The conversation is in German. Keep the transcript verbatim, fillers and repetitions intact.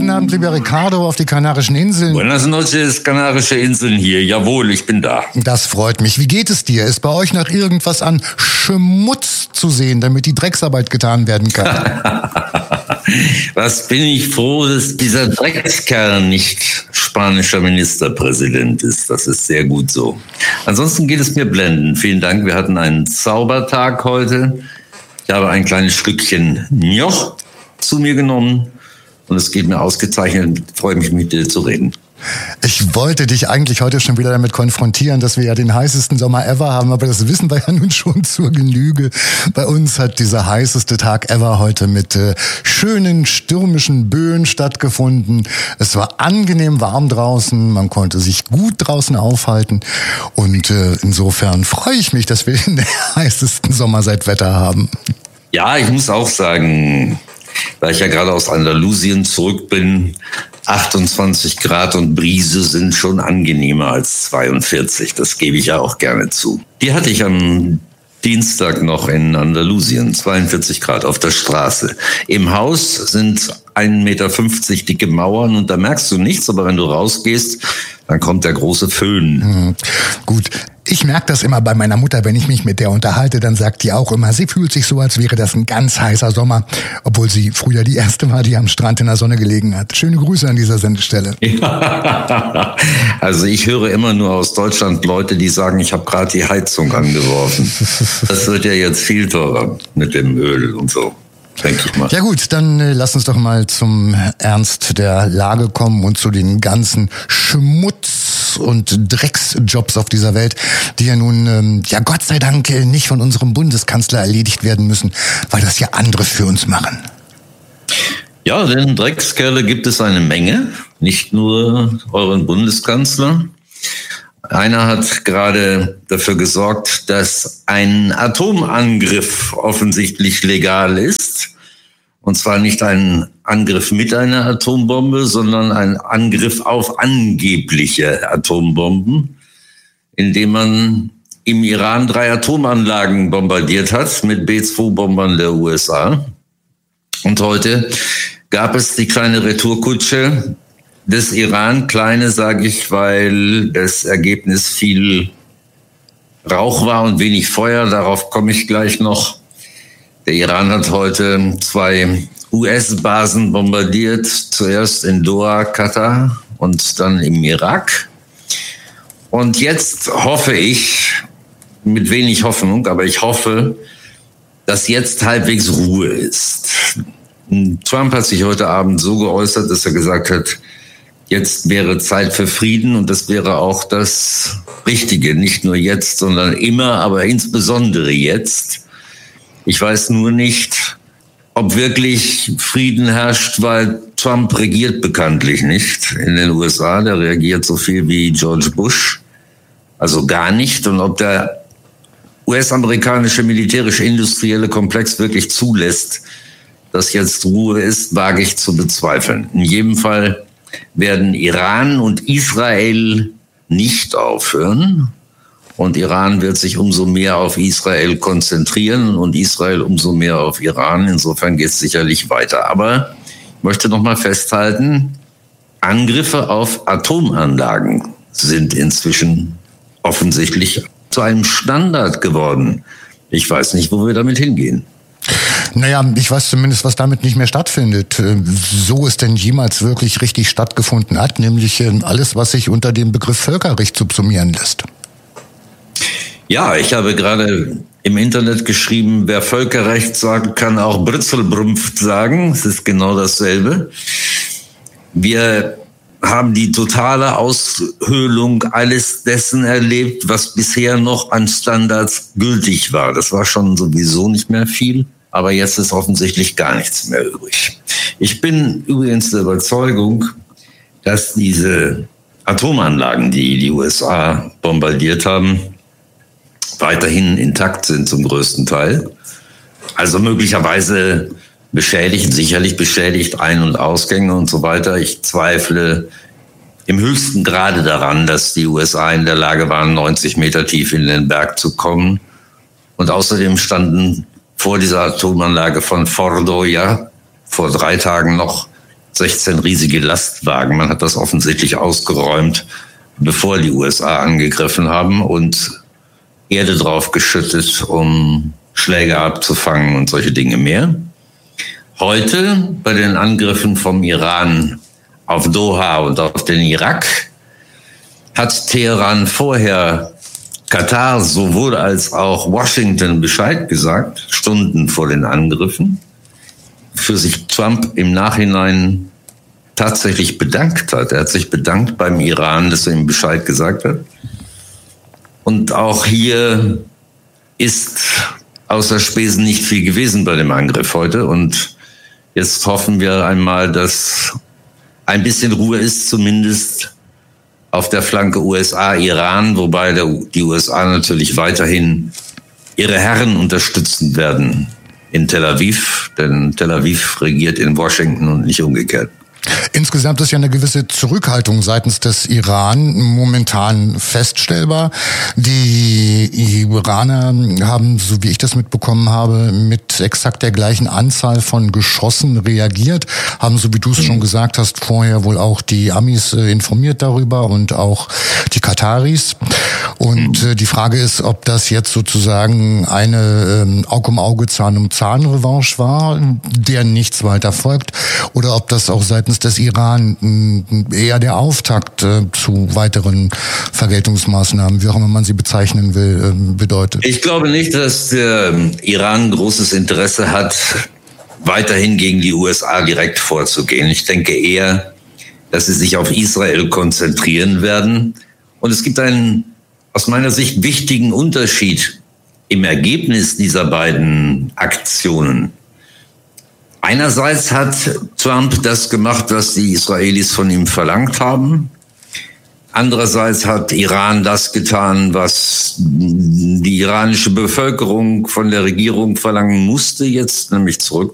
Guten Abend, lieber Ricardo, auf die Kanarischen Inseln. Buenas noches, Kanarische Inseln hier. Jawohl, ich bin da. Das freut mich. Wie geht es dir? Ist bei euch noch irgendwas an Schmutz zu sehen, damit die Drecksarbeit getan werden kann? Was bin ich froh, dass dieser Dreckskerl nicht spanischer Ministerpräsident ist. Das ist sehr gut so. Ansonsten geht es mir blendend. Vielen Dank. Wir hatten einen Zaubertag heute. Ich habe ein kleines Stückchen Njoch zu mir genommen und es geht mir ausgezeichnet. Ich freue mich, mit dir zu reden. Ich wollte dich eigentlich heute schon wieder damit konfrontieren, dass wir ja den heißesten Sommer ever haben, aber das wissen wir ja nun schon zur Genüge. Bei uns hat dieser heißeste Tag ever heute mit äh, schönen stürmischen Böen stattgefunden. Es war angenehm warm draußen, man konnte sich gut draußen aufhalten und äh, insofern freue ich mich, dass wir den heißesten Sommer seit Wetter haben. Ja, ich muss auch sagen, da ich ja gerade aus Andalusien zurück bin, achtundzwanzig Grad und Brise sind schon angenehmer als zweiundvierzig. Das gebe ich ja auch gerne zu. Die hatte ich am Dienstag noch in Andalusien, zweiundvierzig Grad auf der Straße. Im Haus sind ein Meter fünfzig dicke Mauern und da merkst du nichts, aber wenn du rausgehst, dann kommt der große Föhn. Mhm. Gut. Ich merke das immer bei meiner Mutter, wenn ich mich mit der unterhalte, dann sagt die auch immer, sie fühlt sich so, als wäre das ein ganz heißer Sommer, obwohl sie früher die erste war, die am Strand in der Sonne gelegen hat. Schöne Grüße an dieser Sendestelle. Ja. Also ich höre immer nur aus Deutschland Leute, die sagen, ich habe gerade die Heizung angeworfen. Das wird ja jetzt viel teurer mit dem Öl und so. Denke ich mal. Ja gut, dann äh, lass uns doch mal zum Ernst der Lage kommen und zu den ganzen Schmutz- und Drecksjobs auf dieser Welt, die ja nun, ähm, ja Gott sei Dank, äh, nicht von unserem Bundeskanzler erledigt werden müssen, weil das ja andere für uns machen. Ja, denn Dreckskerle gibt es eine Menge, nicht nur euren Bundeskanzler. Einer hat gerade dafür gesorgt, dass ein Atomangriff offensichtlich legal ist. Und zwar nicht ein Angriff mit einer Atombombe, sondern ein Angriff auf angebliche Atombomben, indem man im Iran drei Atomanlagen bombardiert hat mit B zwei Bombern der U S A. Und heute gab es die kleine Retourkutsche des Iran, kleine sage ich, weil das Ergebnis viel Rauch war und wenig Feuer, darauf komme ich gleich noch. Der Iran hat heute zwei U S-Basen bombardiert, zuerst in Doha, Katar und dann im Irak. Und jetzt hoffe ich, mit wenig Hoffnung, aber ich hoffe, dass jetzt halbwegs Ruhe ist. Trump hat sich heute Abend so geäußert, dass er gesagt hat, jetzt wäre Zeit für Frieden und das wäre auch das Richtige. Nicht nur jetzt, sondern immer, aber insbesondere jetzt. Ich weiß nur nicht, ob wirklich Frieden herrscht, weil Trump regiert bekanntlich nicht in den U S A. Der reagiert so viel wie George Bush, also gar nicht. Und ob der U S-amerikanische militärische industrielle Komplex wirklich zulässt, dass jetzt Ruhe ist, wage ich zu bezweifeln. In jedem Fall werden Iran und Israel nicht aufhören. Und Iran wird sich umso mehr auf Israel konzentrieren und Israel umso mehr auf Iran. Insofern geht es sicherlich weiter. Aber ich möchte noch mal festhalten, Angriffe auf Atomanlagen sind inzwischen offensichtlich zu einem Standard geworden. Ich weiß nicht, wo wir damit hingehen. Naja, ich weiß zumindest, was damit nicht mehr stattfindet. So es denn jemals wirklich richtig stattgefunden hat, nämlich alles, was sich unter dem Begriff Völkerrecht subsumieren lässt. Ja, ich habe gerade im Internet geschrieben, wer Völkerrecht sagt, kann auch Brützelbrümpft sagen. Es ist genau dasselbe. Wir haben die totale Aushöhlung alles dessen erlebt, was bisher noch an Standards gültig war. Das war schon sowieso nicht mehr viel, aber jetzt ist offensichtlich gar nichts mehr übrig. Ich bin übrigens der Überzeugung, dass diese Atomanlagen, die die U S A bombardiert haben, weiterhin intakt sind zum größten Teil. Also möglicherweise beschädigt, sicherlich beschädigt Ein- und Ausgänge und so weiter. Ich zweifle im höchsten Grade daran, dass die U S A in der Lage waren, neunzig Meter tief in den Berg zu kommen. Und außerdem standen vor dieser Atomanlage von Fordo ja vor drei Tagen noch sechzehn riesige Lastwagen. Man hat das offensichtlich ausgeräumt, bevor die U S A angegriffen haben und Erde drauf geschüttet, um Schläge abzufangen und solche Dinge mehr. Heute bei den Angriffen vom Iran auf Doha und auf den Irak hat Teheran vorher Katar sowohl als auch Washington Bescheid gesagt, Stunden vor den Angriffen, für sich Trump im Nachhinein tatsächlich bedankt hat. Er hat sich bedankt beim Iran, dass er ihm Bescheid gesagt hat. Und auch hier ist außer Spesen nicht viel gewesen bei dem Angriff heute. Und jetzt hoffen wir einmal, dass ein bisschen Ruhe ist, zumindest auf der Flanke U S A-Iran, wobei der, die U S A natürlich weiterhin ihre Herren unterstützen werden in Tel Aviv, denn Tel Aviv regiert in Washington und nicht umgekehrt. Insgesamt ist ja eine gewisse Zurückhaltung seitens des Iran momentan feststellbar. Die Iraner haben, so wie ich das mitbekommen habe, mit exakt der gleichen Anzahl von Geschossen reagiert, haben, so wie du es schon gesagt hast, vorher wohl auch die Amis informiert darüber und auch die Kataris. Und äh, die Frage ist, ob das jetzt sozusagen eine ähm, Auge um Auge, Zahn um Zahn Revanche war, der nichts weiter folgt, oder ob das auch seitens des Iran mh, eher der Auftakt äh, zu weiteren Vergeltungsmaßnahmen, wie auch immer man sie bezeichnen will, äh, bedeutet. Ich glaube nicht, dass der Iran großes Interesse hat, weiterhin gegen die U S A direkt vorzugehen. Ich denke eher, dass sie sich auf Israel konzentrieren werden. Und es gibt einen aus meiner Sicht wichtigen Unterschied im Ergebnis dieser beiden Aktionen. Einerseits hat Trump das gemacht, was die Israelis von ihm verlangt haben. Andererseits hat Iran das getan, was die iranische Bevölkerung von der Regierung verlangen musste, jetzt nämlich zurück